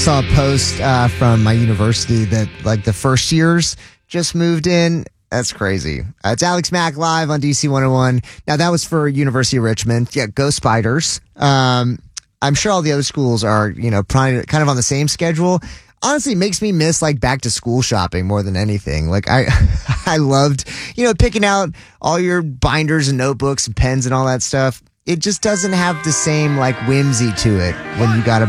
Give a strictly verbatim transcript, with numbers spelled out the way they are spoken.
Saw a post uh, from my university that like the first years just moved in. That's crazy. Uh, it's Alex Mack live on D C one oh one. Now that was for University of Richmond. Yeah, go Spiders. Um, I'm sure all the other schools are, you know, kind of on the same schedule. Honestly, it makes me miss like back to school shopping more than anything. Like I, I loved, you know, picking out all your binders and notebooks and pens and all that stuff. It just doesn't have the same like whimsy to it when you got to